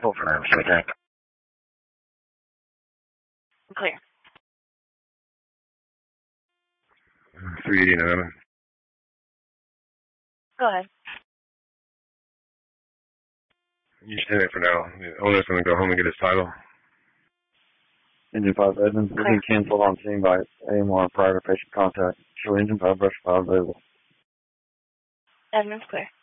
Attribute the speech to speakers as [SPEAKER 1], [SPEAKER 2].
[SPEAKER 1] full for now, so thank.
[SPEAKER 2] Clear.
[SPEAKER 3] 389.
[SPEAKER 2] Go ahead.
[SPEAKER 3] You stay there for now. The owner's going to go home and get his title.
[SPEAKER 1] Engine 5 Edmonds, will be canceled on scene by AMR prior to patient contact. Show engine 5 brush file available.
[SPEAKER 2] Edmonds clear.